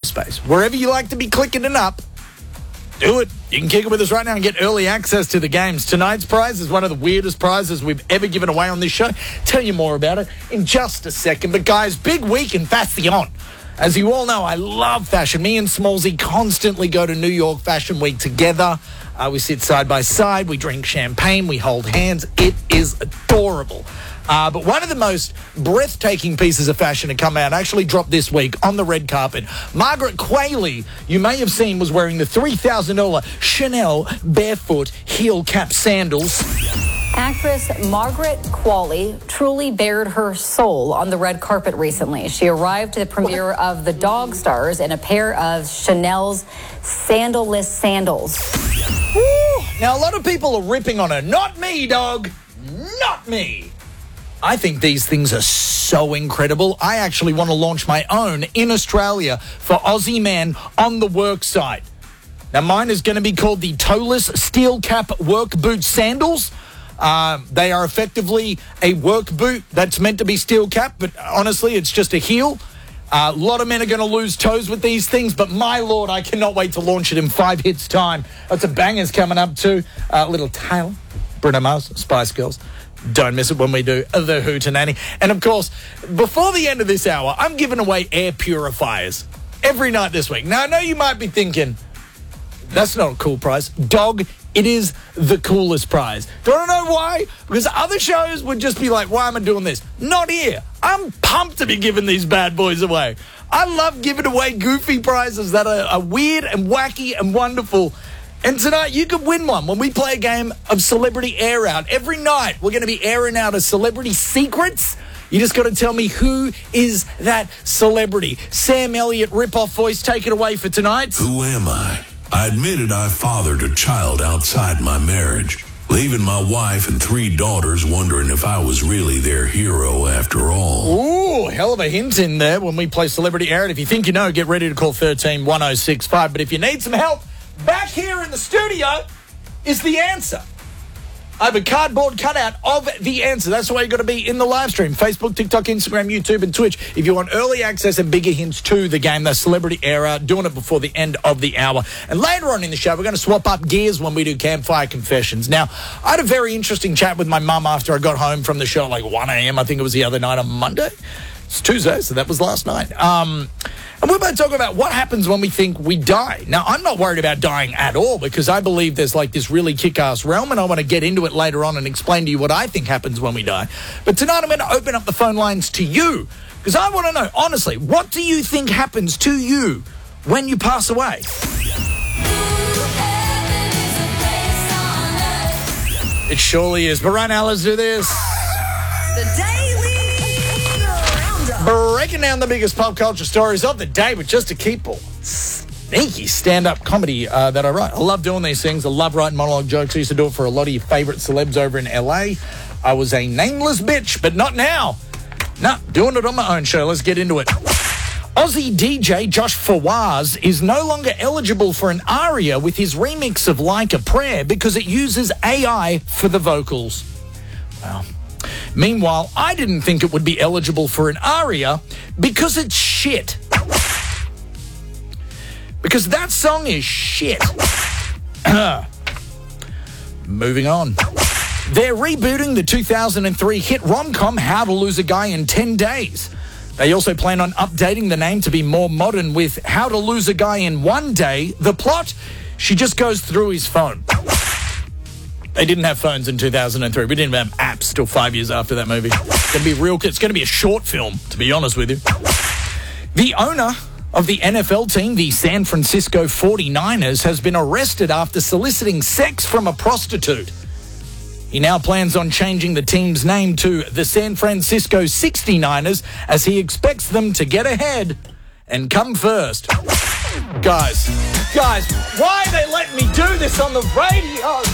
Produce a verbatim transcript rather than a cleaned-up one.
space. Wherever you like to be clicking it up, do it. You can kick it with us right now and get early access to the games. Tonight's prize is one of the weirdest prizes we've ever given away on this show. Tell you more about it in just a second. But guys, big week in Fashion. As you all know, I love fashion. Me and Smallsy constantly go to New York Fashion Week together. Uh, we sit side by side. We drink champagne. We hold hands. It is adorable. Uh, but one of the most breathtaking pieces of fashion to come out actually dropped this week on the red carpet. Margaret Qualley, you may have seen, was wearing the three thousand dollars Chanel barefoot heel cap sandals. Actress Margaret Qualley truly bared her soul on the red carpet recently. She arrived to the premiere of The Dog Stars in a pair of Chanel's sandalless sandals. Woo! Now, a lot of people are ripping on her. Not me, dog. Not me. I think these things are so incredible. I actually want to launch my own in Australia for Aussie Man on the work site. Now, mine is going to be called the Toeless Steel Cap Work Boot Sandals. Uh, they are effectively a work boot that's meant to be steel cap, but honestly, it's just a heel. Uh, a lot of men are going to lose toes with these things, but my lord, I cannot wait to launch it in five hits time. That's a bangers coming up too. Uh, little Taylor, Bruno Mars, Spice Girls. Don't miss it when we do the Hootenanny. And of course, before the end of this hour, I'm giving away air purifiers every night this week. Now, I know you might be thinking, that's not a cool prize. Dog, it is the coolest prize. Do you want to know why? Because other shows would just be like, why am I doing this? Not here. I'm pumped to be giving these bad boys away. I love giving away goofy prizes that are, are weird and wacky and wonderful. And tonight, you could win one when we play a game of Celebrity Air Out. Every night, we're going to be airing out a celebrity secrets. You just got to tell me who is that celebrity. Sam Elliott rip-off voice, take it away for tonight. Who am I? I admitted I fathered a child outside my marriage, leaving my wife and three daughters wondering if I was really their hero after all. Ooh, hell of a hint in there when we play Celebrity Air Out. If you think you know, get ready to call thirteen one oh six five. But if you need some help, back here in the studio is the answer. I have a cardboard cutout of the answer. That's why you got to be in the live stream. Facebook, TikTok, Instagram, YouTube, and Twitch. If you want early access and bigger hints to the game, that's Celebrity Air Out, doing it before the end of the hour. And later on in the show, we're going to swap up gears when we do Campfire Confessions. Now, I had a very interesting chat with my mum after I got home from the show at like one a.m. I think it was the other night on Monday. It's Tuesday, so that was last night. Um... And we're about to talk about what happens when we think we die. Now, I'm not worried about dying at all because I believe there's like this really kick-ass realm, and I want to get into it later on and explain to you what I think happens when we die. But tonight I'm going to open up the phone lines to you because I want to know, honestly, what do you think happens to you when you pass away? It surely is. But right now, let's do this. The Daily Breaking down the biggest pop culture stories of the day, but just to keep all sneaky stand-up comedy uh, that I write. I love doing these things. I love writing monologue jokes. I used to do it for a lot of your favourite celebs over in L A. I was a nameless bitch, but not now. No, doing it on my own show. Let's get into it. Aussie D J Josh Fawaz is no longer eligible for an aria with his remix of Like a Prayer because it uses A I for the vocals. Wow. Meanwhile, I didn't think it would be eligible for an aria because it's shit. Because that song is shit. Moving on. They're rebooting the two thousand three hit rom-com How to Lose a Guy in ten days. They also plan on updating the name to be more modern with How to Lose a Guy in one day. The plot, she just goes through his phone. They didn't have phones in two thousand three. We didn't have apps till five years after that movie. It's going to be real. It's going to be a short film, to be honest with you. The owner of the N F L team, the San Francisco forty-niners, has been arrested after soliciting sex from a prostitute. He now plans on changing the team's name to the San Francisco sixty-niners as he expects them to get ahead and come first. Guys, guys, why are they letting me do this on the radio?